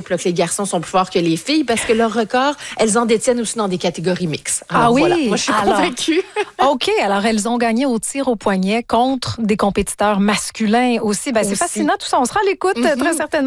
là, que les garçons sont plus forts que les filles parce que leur record, elles en détiennent aussi dans des catégories mixtes. Alors, oui? Voilà. Moi, je suis convaincue. OK, alors elles ont gagné au tir au poignet contre des compétiteurs masculins aussi. C'est fascinant tout ça. On sera à l'écoute très certainement.